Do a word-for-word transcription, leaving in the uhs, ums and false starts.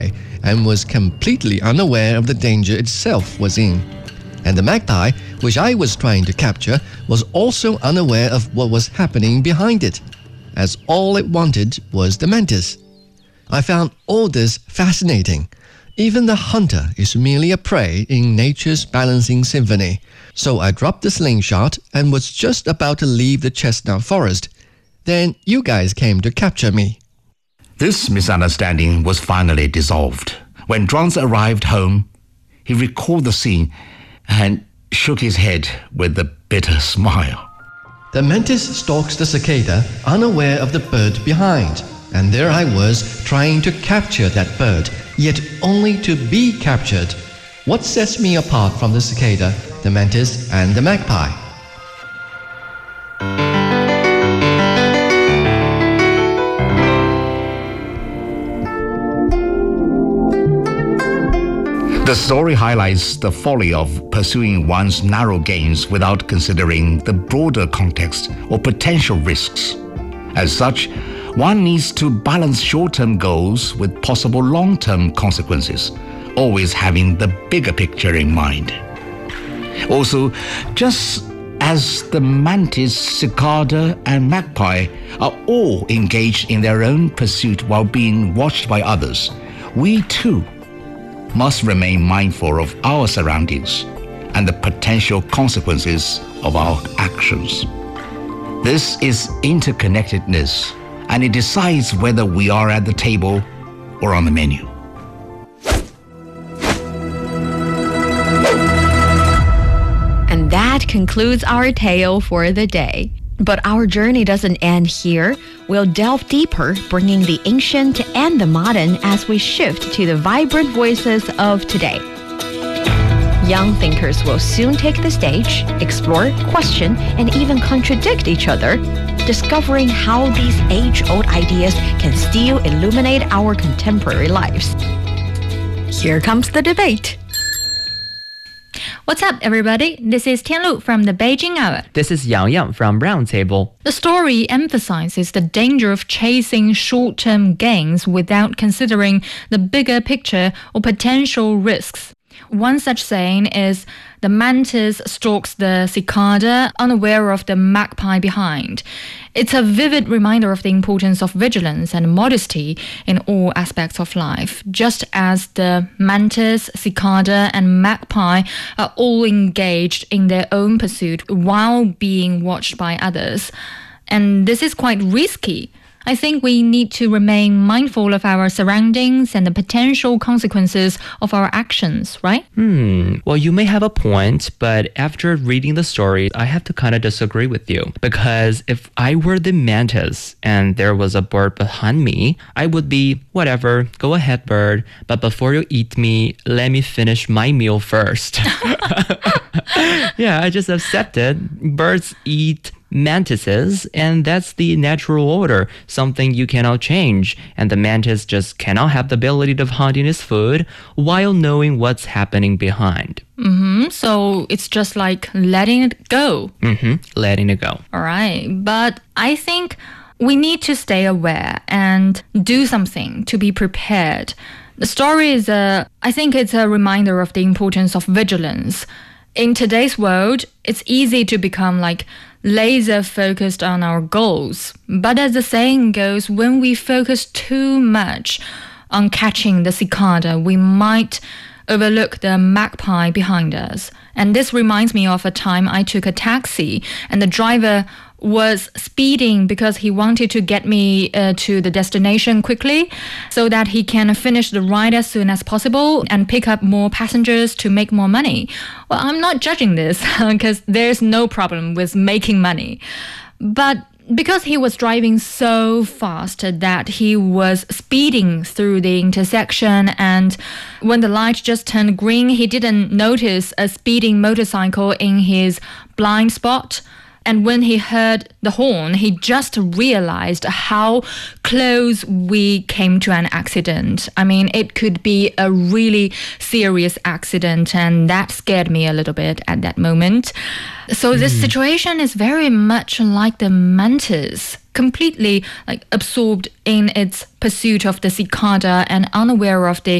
and was completely unaware of the danger itself was in. And the magpie, which I was trying to capture, was also unaware of what was happening behind it, as all it wanted was the mantis. I found all this fascinating. Even the hunter is merely a prey in nature's balancing symphony. So I dropped the slingshot and was just about to leave the chestnut forest. Then you guys came to capture me. This misunderstanding was finally dissolved. When Zhuangzi arrived home, he recalled the scene and shook his head with a bitter smile. The mantis stalks the cicada, unaware of the bird behind. And there I was, trying to capture that bird, yet only to be captured. What sets me apart from the cicada, the mantis, and the magpie? The story highlights the folly of pursuing one's narrow gains without considering the broader context or potential risks. As such, one needs to balance short-term goals with possible long-term consequences, always having the bigger picture in mind. Also, just as the mantis, cicada, and magpie are all engaged in their own pursuit while being watched by others, we too must remain mindful of our surroundings and the potential consequences of our actions. This is interconnectedness, and it decides whether we are at the table or on the menu. And that concludes our tale for the day. But our journey doesn't end here. We'll delve deeper, bringing the ancient and the modern as we shift to the vibrant voices of today. Young thinkers will soon take the stage, explore, question, and even contradict each other, discovering how these age-old ideas can still illuminate our contemporary lives. Here comes the debate. What's up, everybody? This is Tianlu from the Beijing Hour. This is Yang Yang from Roundtable. The story emphasizes the danger of chasing short-term gains without considering the bigger picture or potential risks. One such saying is, the mantis stalks the cicada, unaware of the magpie behind. It's a vivid reminder of the importance of vigilance and modesty in all aspects of life, just as the mantis, cicada, and magpie are all engaged in their own pursuit while being watched by others. And this is quite risky. I think we need to remain mindful of our surroundings and the potential consequences of our actions, right? Hmm, well, you may have a point, but after reading the story, I have to kind of disagree with you. Because if I were the mantis and there was a bird behind me, I would be, whatever, go ahead, bird, but before you eat me, let me finish my meal first. Yeah, I just accept it. Birds eat mantises, and that's the natural order, something you cannot change, and the mantis just cannot have the ability of hunting its food while knowing what's happening behind. Mm-hmm. So it's just like letting it go. Mm-hmm. Letting it go. All right. But I think we need to stay aware and do something to be prepared. The story is a, I think it's a reminder of the importance of vigilance. In today's world, it's easy to become like laser focused on our goals. But as the saying goes, when we focus too much on catching the cicada, we might overlook the magpie behind us. And this reminds me of a time I took a taxi and the driver was speeding because he wanted to get me uh, to the destination quickly so that he can finish the ride as soon as possible and pick up more passengers to make more money. Well, I'm not judging this because there's no problem with making money. But because he was driving so fast that he was speeding through the intersection, and when the light just turned green, he didn't notice a speeding motorcycle in his blind spot. And when he heard the horn, he just realized how close we came to an accident. I mean, it could be a really serious accident, and that scared me a little bit at that moment. So this situation is very much like the mantis, completely like absorbed in its pursuit of the cicada and unaware of the